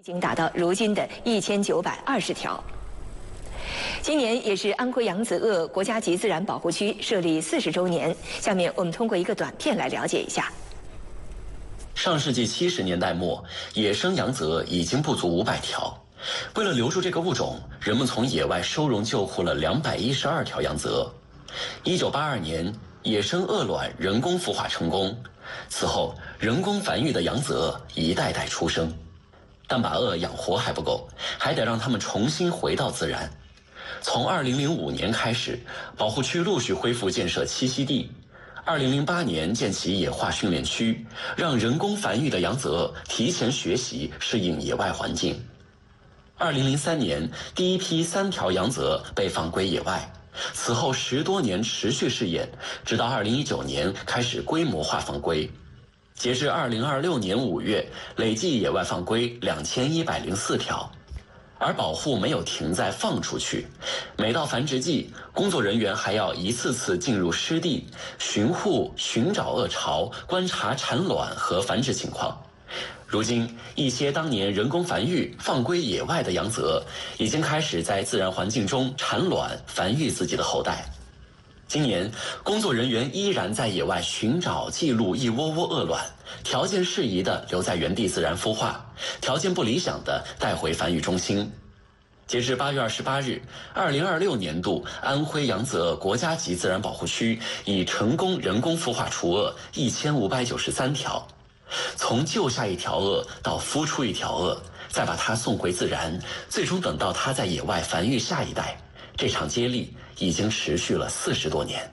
已经达到如今的1920条。今年也是安徽扬子鄂国家级自然保护区设立40周年。下面我们通过一个短片来了解一下。 上世纪70年代末，野生扬子鳄已经不足500条。为了留住这个物种，人们从野外收容救护了212条扬子鳄。1982年，野生鳄卵人工孵化成功，此后人工繁育的扬子鳄一代代出生。但把鳄养活还不够，还得让它们重新回到自然。从2005年开始，保护区陆续恢复建设栖息地。2008年建起野化训练区，让人工繁育的扬子鳄提前学习适应野外环境。2003年，第一批3条扬子鳄被放归野外，此后10多年持续试验，直到2019年开始规模化放归。截至2026年5月，累计野外放归2104条。而保护没有停在放出去，每到繁殖季，工作人员还要一次次进入湿地，巡护、寻找鳄巢，观察产卵和繁殖情况。如今，一些当年人工繁育、放归野外的扬子鳄，已经开始在自然环境中产卵、繁育自己的后代。今年，工作人员依然在野外寻找、记录一窝窝鳄卵，条件适宜的留在原地自然孵化，条件不理想的带回繁育中心。截至8月28日，2026年度安徽扬子鳄国家级自然保护区已成功人工孵化雏鳄1593条。从救下一条鳄到孵出一条鳄，再把它送回自然，最终等到它在野外繁育下一代，这场接力已经持续了40多年。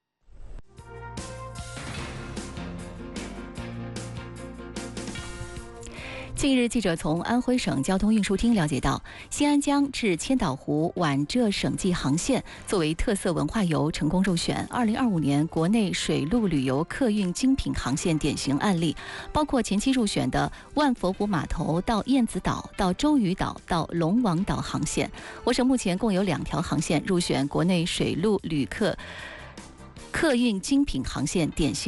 近日，记者从安徽省交通运输厅了解到，新安江至千岛湖皖浙省际航线作为特色文化游成功入选2025年国内水陆旅游客运精品航线典型案例，包括前期入选的万佛湖码头到燕子岛、到周屿岛、到龙王岛航线。我省目前共有2条航线入选国内水陆旅客运精品航线典型